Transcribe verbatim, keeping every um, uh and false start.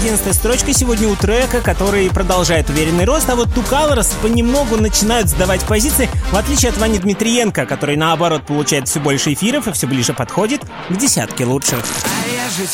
Одиннадцатая строчка сегодня у трека, который продолжает уверенный рост, а вот Two Colors понемногу начинают сдавать позиции, в отличие от Вани Дмитриенко, который наоборот получает все больше эфиров и все ближе подходит к десятке лучших.